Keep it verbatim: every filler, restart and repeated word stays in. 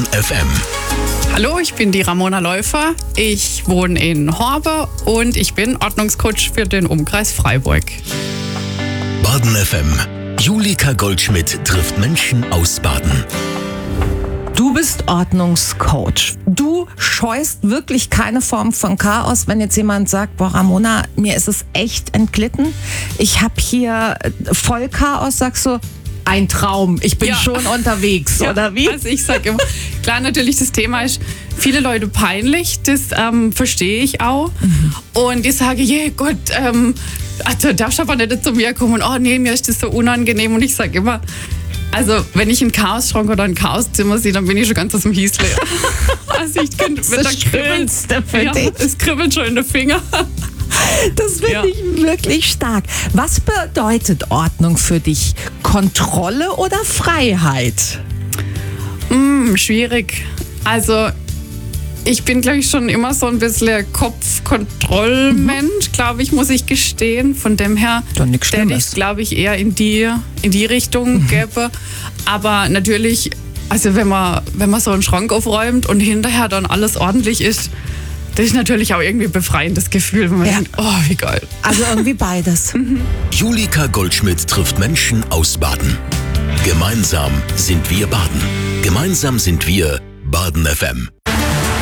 F M. Hallo, ich bin die Ramona Läufer. Ich wohne in Horbe und ich bin Ordnungscoach für den Umkreis Freiburg. Baden F M. Julika Goldschmidt trifft Menschen aus Baden. Du bist Ordnungscoach. Du scheust wirklich keine Form von Chaos, wenn jetzt jemand sagt, boah Ramona, mir ist es echt entglitten. Ich habe hier voll Chaos, sagst du, ein Traum, ich bin Ja. schon unterwegs, Ja, oder wie? Also ich sage immer, klar, natürlich, das Thema ist viele Leute peinlich, das ähm, verstehe ich auch. Mhm. Und ich sage, je Gott, ähm, also darfst du aber nicht zu mir kommen, oh nee, mir ist das so unangenehm. Und ich sage immer, also wenn ich einen Chaosschrank oder ein Chaoszimmer sehe, dann bin ich schon ganz aus dem Hiesle. Also ich könnte Das ist das Schönste für ja, dich. es kribbelt schon in den Finger. Das finde Ja. ich wirklich stark. Was bedeutet Ordnung für dich? Kontrolle oder Freiheit? Hm, schwierig. Also ich bin, glaube ich, schon immer so ein bisschen Kopfkontrollmensch, glaube ich, muss ich gestehen. Von dem her Doch nichts hätte ich Schlimmes. es, glaube ich, eher in die, in die Richtung gäbe. Aber natürlich, also wenn man, wenn man so einen Schrank aufräumt und hinterher dann alles ordentlich ist, das ist natürlich auch irgendwie ein befreiendes Gefühl, wenn man Ja. denkt, oh, wie geil. Also irgendwie beides. Julika Goldschmidt trifft Menschen aus Baden. Gemeinsam sind wir Baden. Gemeinsam sind wir Baden F M.